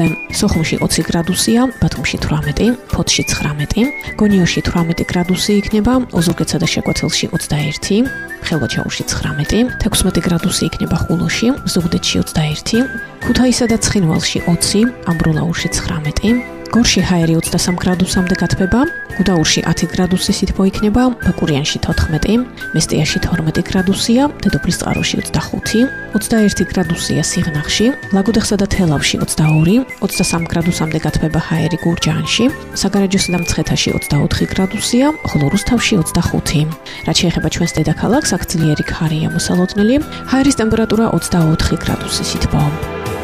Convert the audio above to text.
სოხუმში 20 გრადუსია, ბათუმში 18, ფოთში 19, გონიოში 18 გრადუსი იქნება, ოზურგეთსა და შეკვეთილში 21, ხელვაჩაურში 19, 16 გრადუსი იქნება ხულოში, ზუგდიდში 21, ქუთაისსა და ცხინვალში 20, ამბროლაურში 19, გორში ჰაერი 23 გრადუსამდე გათბება, გუდაურში 10 გრადუსი სითბო იქნება, ბაკურიანში 14, მესტიაში 12 გრადუსია, დედოფლისწყაროში 25, 21 გრადუსია სიღნაღში, ლაგოდეხსა და თელავში 22, 23 გრადუსამდე გათბება ჰაერი გურჯაანში, საგარეჯოსა და მცხეთაში 24 გრადუსია, ხოლო რუსთავში 25. რაც შეეხება ჩვენს დედაქალაქს, აქ ძლიერი ქარია მოსალოდნელი, ჰაერის ტემპერატურა 24 გრადუსი სითბო.